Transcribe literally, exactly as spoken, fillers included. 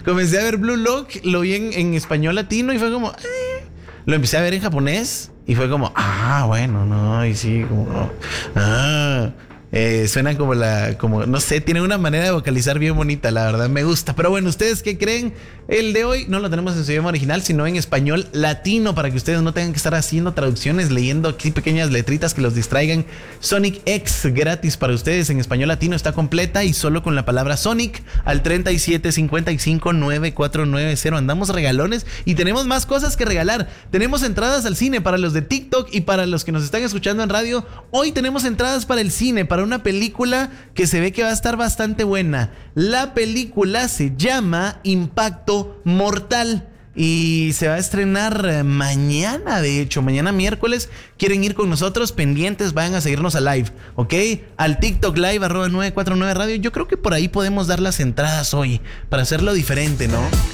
comencé a ver Blue Lock, lo vi en, en español latino y fue como... Eh. Lo empecé a ver en japonés y fue como... Ah, bueno, no, y sí, como... Ah... Eh, suena como la, como, no sé, tiene una manera de vocalizar bien bonita, la verdad, me gusta. Pero bueno, ¿ustedes qué creen? El de hoy no lo tenemos en su idioma original, sino en español latino, para que ustedes no tengan que estar haciendo traducciones, leyendo aquí pequeñas letritas que los distraigan. Sonic X, gratis para ustedes en español latino, está completa y solo con la palabra Sonic al treinta y siete cincuenta y cinco nueve cuatro nueve cero. Andamos regalones y tenemos más cosas que regalar. Tenemos entradas al cine para los de TikTok y para los que nos están escuchando en radio. Hoy tenemos entradas para el cine, para una película que se ve que va a estar bastante buena. La película se llama Impacto Mortal y se va a estrenar mañana, de hecho, mañana miércoles. ¿Quieren ir con nosotros? Pendientes, vayan a seguirnos a live, ¿ok? Al TikTok live, arroba nueve cuatro nueve radio. Yo creo que por ahí podemos dar las entradas hoy para hacerlo diferente, ¿no?